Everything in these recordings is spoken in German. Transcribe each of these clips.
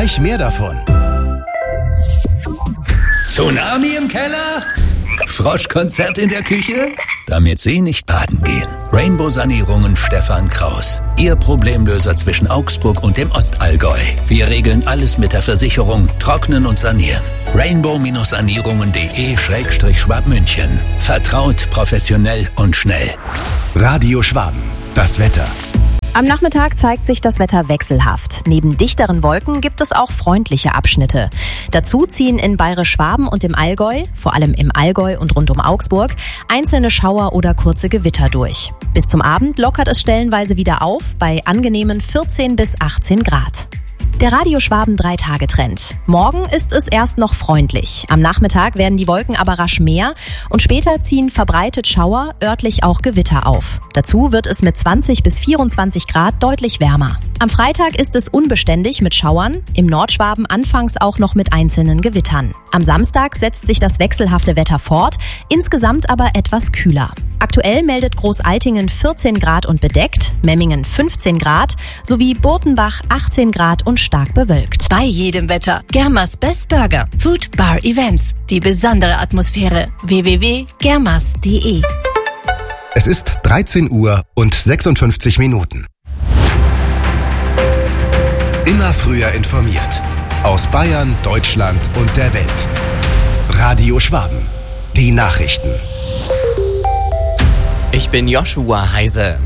Gleich mehr davon. Tsunami im Keller? Froschkonzert in der Küche? Damit Sie nicht baden gehen. Rainbow-Sanierungen Stefan Kraus. Ihr Problemlöser zwischen Augsburg und dem Ostallgäu. Wir regeln alles mit der Versicherung, trocknen und sanieren. rainbow-sanierungen.de/Schwabmünchen. Vertraut, professionell und schnell. Radio Schwaben. Das Wetter. Am Nachmittag zeigt sich das Wetter wechselhaft. Neben dichteren Wolken gibt es auch freundliche Abschnitte. Dazu ziehen in Bayerisch-Schwaben und im Allgäu, vor allem im Allgäu und rund um Augsburg, einzelne Schauer oder kurze Gewitter durch. Bis zum Abend lockert es stellenweise wieder auf bei angenehmen 14 bis 18 Grad. Der Radio Schwaben 3-Tage-Trend. Morgen ist es erst noch freundlich. Am Nachmittag werden die Wolken aber rasch mehr und später ziehen verbreitet Schauer, örtlich auch Gewitter auf. Dazu wird es mit 20 bis 24 Grad deutlich wärmer. Am Freitag ist es unbeständig mit Schauern, im Nordschwaben anfangs auch noch mit einzelnen Gewittern. Am Samstag setzt sich das wechselhafte Wetter fort, insgesamt aber etwas kühler. Aktuell meldet Großaltingen 14 Grad und bedeckt, Memmingen 15 Grad sowie Burtenbach 18 Grad und stark bewölkt. Bei jedem Wetter. Germas Best Burger. Food Bar Events. Die besondere Atmosphäre. www.germas.de. Es ist 13 Uhr und 56 Minuten. Immer früher informiert. Aus Bayern, Deutschland und der Welt. Radio Schwaben. Die Nachrichten. Ich bin Joshua Heise.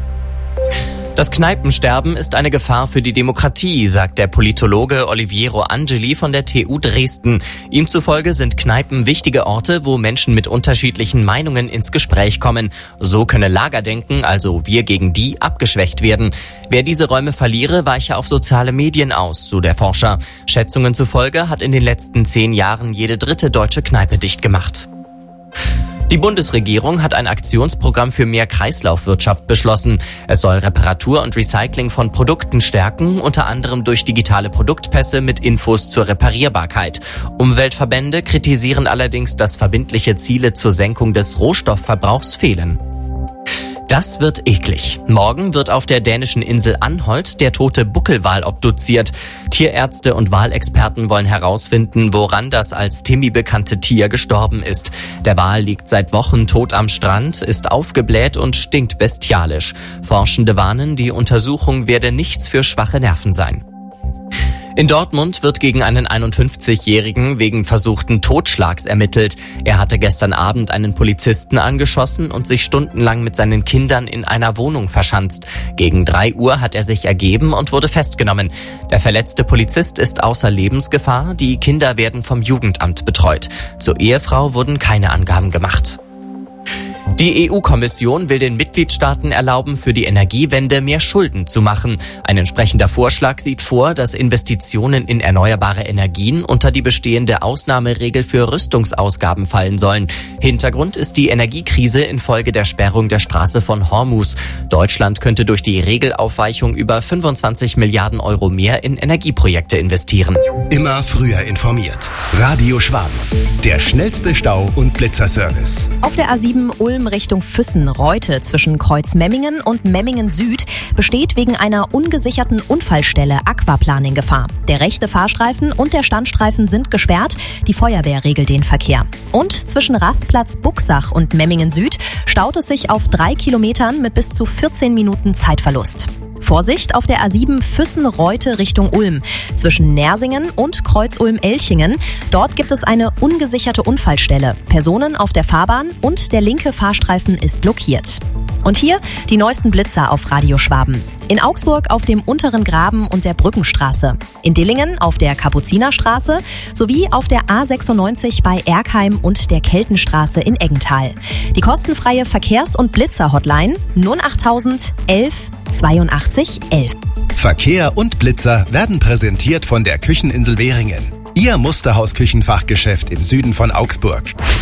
Das Kneipensterben ist eine Gefahr für die Demokratie, sagt der Politologe Oliviero Angeli von der TU Dresden. Ihm zufolge sind Kneipen wichtige Orte, wo Menschen mit unterschiedlichen Meinungen ins Gespräch kommen. So könne Lagerdenken, also wir gegen die, abgeschwächt werden. Wer diese Räume verliere, weiche auf soziale Medien aus, so der Forscher. Schätzungen zufolge hat in den letzten 10 Jahren jede 3. deutsche Kneipe dicht gemacht. Die Bundesregierung hat ein Aktionsprogramm für mehr Kreislaufwirtschaft beschlossen. Es soll Reparatur und Recycling von Produkten stärken, unter anderem durch digitale Produktpässe mit Infos zur Reparierbarkeit. Umweltverbände kritisieren allerdings, dass verbindliche Ziele zur Senkung des Rohstoffverbrauchs fehlen. Das wird eklig. Morgen wird auf der dänischen Insel Anholt der tote Buckelwal obduziert. Tierärzte und Walexperten wollen herausfinden, woran das als Timmy bekannte Tier gestorben ist. Der Wal liegt seit Wochen tot am Strand, ist aufgebläht und stinkt bestialisch. Forschende warnen, die Untersuchung werde nichts für schwache Nerven sein. In Dortmund wird gegen einen 51-Jährigen wegen versuchten Totschlags ermittelt. Er hatte gestern Abend einen Polizisten angeschossen und sich stundenlang mit seinen Kindern in einer Wohnung verschanzt. Gegen 3 Uhr hat er sich ergeben und wurde festgenommen. Der verletzte Polizist ist außer Lebensgefahr. Die Kinder werden vom Jugendamt betreut. Zur Ehefrau wurden keine Angaben gemacht. Die EU-Kommission will den Mitgliedstaaten erlauben, für die Energiewende mehr Schulden zu machen. Ein entsprechender Vorschlag sieht vor, dass Investitionen in erneuerbare Energien unter die bestehende Ausnahmeregel für Rüstungsausgaben fallen sollen. Hintergrund ist die Energiekrise infolge der Sperrung der Straße von Hormuz. Deutschland könnte durch die Regelaufweichung über 25 Milliarden Euro mehr in Energieprojekte investieren. Immer früher informiert. Radio Schwaben. Der schnellste Stau- und Blitzerservice. Auf der A7 Ulm Richtung Füssen-Reute zwischen Kreuz-Memmingen und Memmingen-Süd besteht wegen einer ungesicherten Unfallstelle Aquaplaning-Gefahr. Der rechte Fahrstreifen und der Standstreifen sind gesperrt. Die Feuerwehr regelt den Verkehr. Und zwischen Rastplatz Buxach und Memmingen-Süd staut es sich auf 3 Kilometern mit bis zu 14 Minuten Zeitverlust. Vorsicht auf der A7 Füssen-Reute Richtung Ulm zwischen Nersingen und Kreuz-Ulm-Elchingen. Dort gibt es eine ungesicherte Unfallstelle. Personen auf der Fahrbahn und der linke Fahrstreifen ist blockiert. Und hier die neuesten Blitzer auf Radio Schwaben. In Augsburg auf dem Unteren Graben und der Brückenstraße. In Dillingen auf der Kapuzinerstraße sowie auf der A96 bei Erkheim und der Keltenstraße in Eggenthal. Die kostenfreie Verkehrs- und Blitzer-Hotline 08000 11 82 11. Verkehr und Blitzer werden präsentiert von der Kücheninsel Währingen. Ihr Musterhaus-Küchenfachgeschäft im Süden von Augsburg.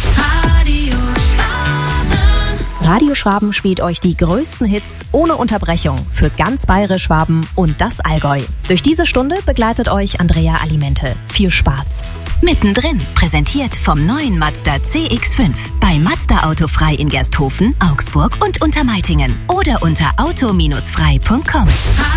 Radio Schwaben spielt euch die größten Hits ohne Unterbrechung für ganz Bayerisch-Schwaben und das Allgäu. Durch diese Stunde begleitet euch Andrea Alimente. Viel Spaß. Mittendrin, präsentiert vom neuen Mazda CX-5. Bei Mazda Autofrei in Gersthofen, Augsburg und Untermeitingen. Oder unter auto-frei.com.